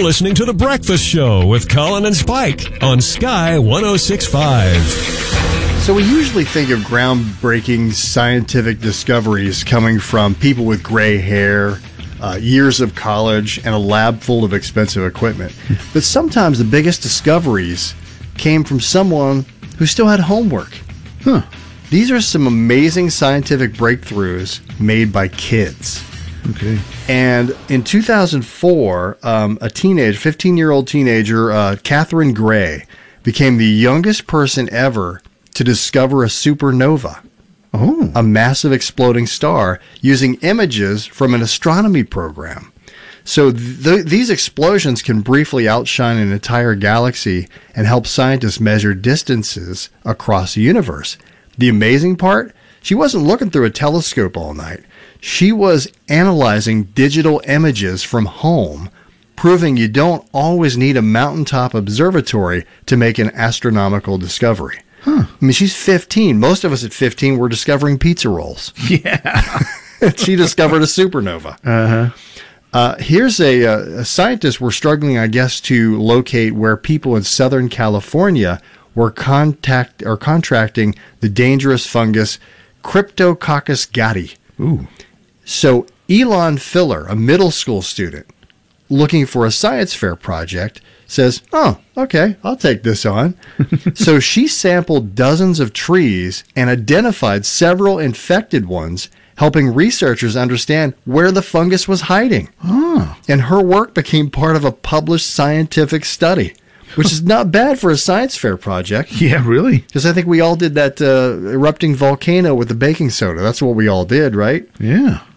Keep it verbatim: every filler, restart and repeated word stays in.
listening to The Breakfast Show with Colin and Spike on Sky one oh six point five. So we usually think of groundbreaking scientific discoveries coming from people with gray hair, uh, years of college, and a lab full of expensive equipment. But sometimes the biggest discoveries came from someone who still had homework. Huh. These are some amazing scientific breakthroughs made by kids. Okay. And in two thousand four, um, a teenage, fifteen-year-old teenager, uh, Catherine Gray, became the youngest person ever to discover a supernova, Oh. a massive exploding star, using images from an astronomy program. So th- these explosions can briefly outshine an entire galaxy and help scientists measure distances across the universe. The amazing part? She wasn't looking through a telescope all night. She was analyzing digital images from home, proving you don't always need a mountaintop observatory to make an astronomical discovery. Huh. I mean, she's fifteen. Most of us at fifteen were discovering pizza rolls. Yeah. She discovered a supernova. Uh-huh. Uh, here's a, a scientist we're struggling, I guess, to locate where people in Southern California were contact or contracting the dangerous fungus Cryptococcus gattii. Ooh. So Elon Filler, a middle school student looking for a science fair project, says, oh, okay, I'll take this on. So she sampled dozens of trees and identified several infected ones, helping researchers understand where the fungus was hiding. Oh. And her work became part of a published scientific study, which is not bad for a science fair project. Yeah, really? Because I think we all did that uh, erupting volcano with the baking soda. That's what we all did, right? Yeah.